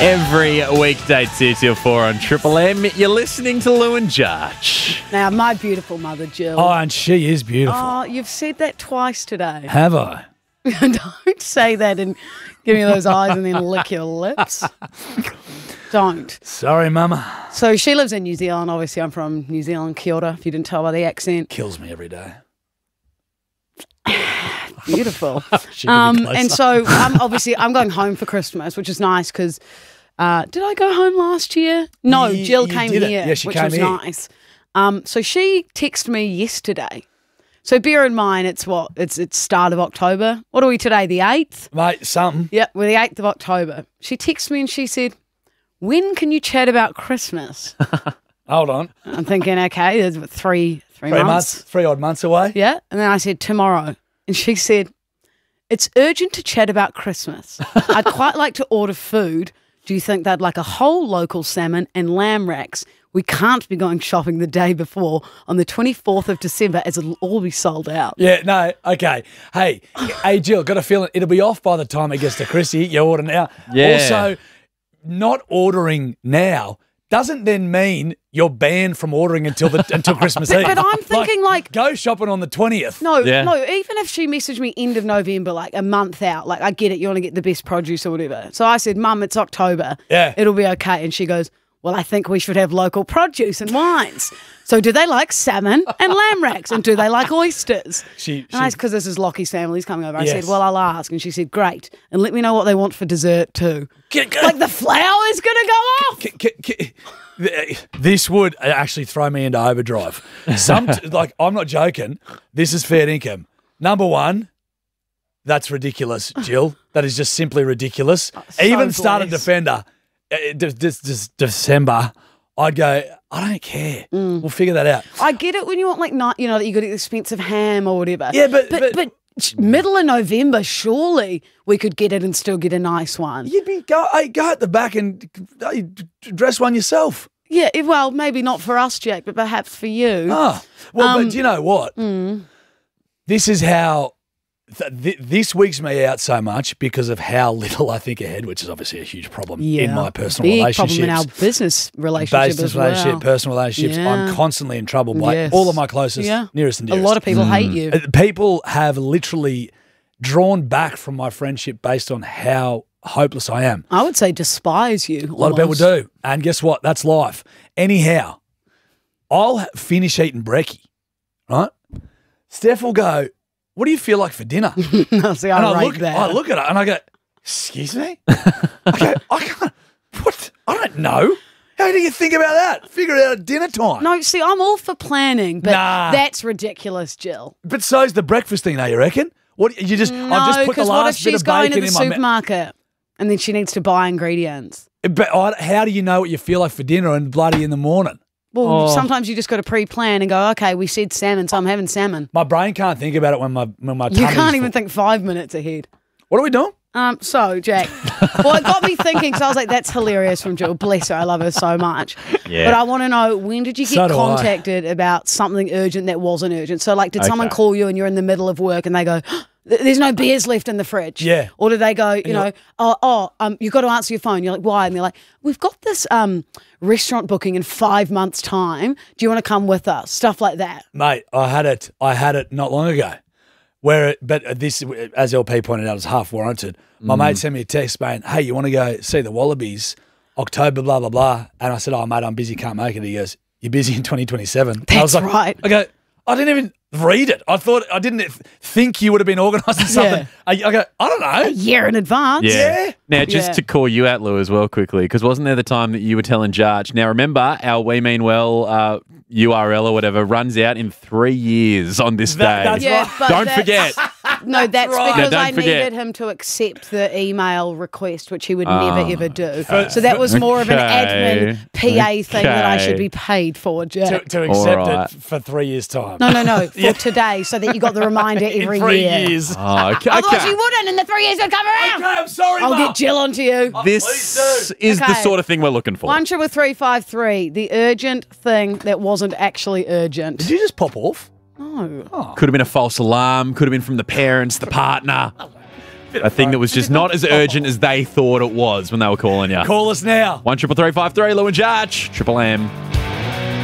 Every weekday 2 till 4 on Triple M, you're listening to Lou and Judge. Now, my beautiful mother, Jill. Oh, and she is beautiful. Oh, you've said that twice today. Have I? Don't say that and give me those eyes and then lick your lips. Don't. Sorry, Mama. So she lives in New Zealand. Obviously, I'm from New Zealand, Kia ora, if you didn't tell by the accent. Kills me every day. Beautiful. She could be closer. And so I'm going home for Christmas, which is nice because did I go home last year? No, You- Jill you came didn't. here, Yeah, she which came was here. nice. So she texted me yesterday. So bear in mind, it's start of October. What are we today, the 8th? Mate, something. Yeah, we're the 8th of October. She texted me and she said, when can you chat about Christmas? Hold on. I'm thinking, okay, there's three 3 months. months, 3 odd months away. Yeah. And then I said, tomorrow. And she said, it's urgent to chat about Christmas. I'd quite like to order food. Do you think they'd like a whole local salmon and lamb racks? We can't be going shopping the day before on the 24th of December as it'll all be sold out. Yeah, no, okay. Hey, Jill, got a feeling it'll be off by the time it gets to Chrissy. You order now. Yeah. Also, not ordering now doesn't then mean you're banned from ordering until Christmas Eve. But I'm thinking like go shopping on the 20th. No, Yeah. no, even if she messaged me end of November, like a month out, like I get it, you want to get the best produce or whatever. So I said, Mum, it's October. Yeah. It'll be okay. And she goes, well, I think we should have local produce and wines. So do they like salmon and lamb racks? And do they like oysters? Because this is Lockie's family's coming over. I Yes. said, well, I'll ask. And she said, great. And let me know what they want for dessert too. Get- Like the flour is going to go off. This would actually throw me into overdrive. Like, I'm not joking. This is fair income. Number one, that's ridiculous, Jill. That is just simply ridiculous. So Even start a blessed. defender this December, I'd go, I don't care. We'll figure that out. I get it when you want like you know, that you got expensive ham or whatever. Yeah, but middle of November, surely we could get it and still get a nice one. you'd be go at the back and dress one yourself. Yeah, well, maybe not for us, Jake, but perhaps for you. Oh, well, but do you know what? This is how this weeks me out so much because of how little I think ahead, which is obviously a huge problem in my personal big relationships. problem in our business relationship Business as well. relationship, personal relationships. Yeah. I'm constantly in trouble by Yes. all of my closest, nearest and A dearest. lot of people hate you. People have literally drawn back from my friendship based on how hopeless I am. I would say despise you. A lot of people do. And guess what? That's life. Anyhow, I'll finish eating brekkie, right? Steph will go, what do you feel like for dinner? No, see, And I rate look, that. I look at her and I go, excuse me? I go, I can't, what? I don't know. How do you think about that? Figure it out at dinner time. No, see, I'm all for planning, but Nah. that's ridiculous, Jill. But so's the breakfast thing, though, you reckon? What, you just, I've No, just put the because what if last bit she's of going bacon to the in my mouth. supermarket and then she needs to buy ingredients? But how do you know what you feel like for dinner and bloody in the morning? Well, sometimes you just got to pre-plan and go, okay, we said salmon, so I'm having salmon. My brain can't think about it when my tummy's You can't even full. think 5 minutes ahead. What are we doing? So, Jack, well, it got me thinking, so I was like, that's hilarious from Jill. Bless her. I love her so much. Yeah. But I want to know, when did you So get do I. contacted about something urgent that wasn't urgent? So, like, did someone Okay. call you and you're in the middle of work and they go, there's no beers left in the fridge? Yeah. Or do they go, you know, you've got to answer your phone. You're like, why? And they're like, we've got this restaurant booking in 5 months' time. Do you want to come with us? Stuff like that. Mate, I had it not long ago. But this, as LP pointed out, is half warranted. My mate sent me a text saying, hey, you want to go see the Wallabies, October, blah, blah, blah. And I said, oh, mate, I'm busy, can't make it. He goes, you're busy in 2027. I was That's like, right. I go, I didn't even read it. I didn't think you would have been organising something. I go, I don't know. A year in advance. Yeah. Now, just Yeah. to call you out, Lou, as well, quickly, because wasn't there the time that you were telling Judge? Now, remember, our We Mean Well URL or whatever runs out in 3 years on this day. That's Yeah, right. but Don't that's- forget. No, that's right. because No, don't I forget. needed him to accept the email request, which he would never ever do. So that was more of an admin PA thing that I should be paid for, Jack. To accept right. it for 3 years' time. No, for today, so that you got the reminder every in 3 year. years. Oh, okay. Otherwise you wouldn't, and the 3 years would come around. Okay, I'm sorry, I'll Mum. get Jill onto you. This Please is the Okay. sort of thing we're looking for. 1-353, the urgent thing that wasn't actually urgent. Did you just pop off? No. Could have been a false alarm. Could have been from the parents, the partner. A thing that was just not as urgent as they thought it was when they were calling you. Call us now. 1 333 53, Lou and Judge, Triple M.